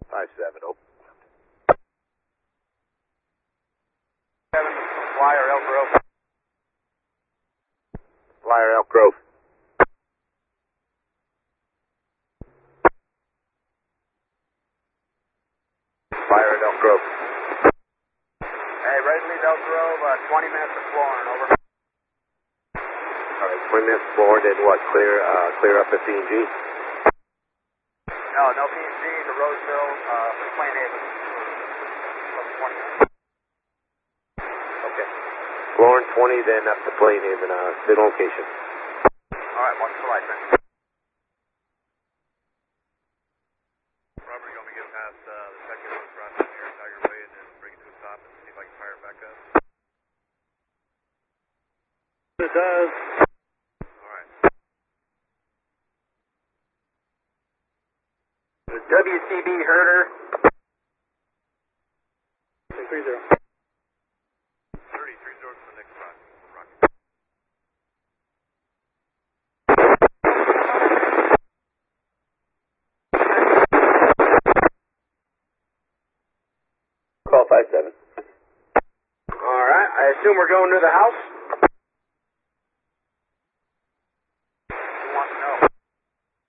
57, oh. 7, Flyer, Elk Grove. Flyer, Elk Grove. Flyer at Elk Grove. Hey, ready to leave Elk Grove, 20 minutes to Florin, over. Alright, 20 minutes forward, then what? Clear up at P&G? No P&G to Roseville, Plain Haven. 20 minutes. Okay. Florin 20, then up to Plain Haven, same location. Alright, watch the light, man. Robert, you want me to get past the second one crossing here, Tiger Way, and then bring it to a stop and see if I can fire it back up? It does. Alright. The WCB Herder. 30. 30 to the next rock. Call 57. Alright, I assume we're going to the house?